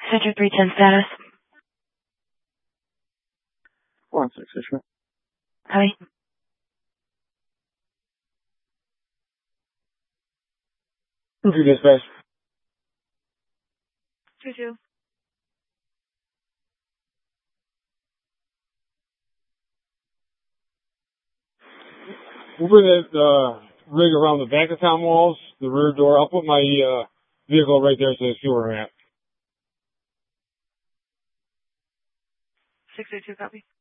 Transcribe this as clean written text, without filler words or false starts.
Center 310 status. 416, Fisher. Hi. Who's your dispatch? 2-2. We'll bring that rig around the back of town walls, the rear door. I'll put my vehicle right there so they see where I'm at. 682, copy.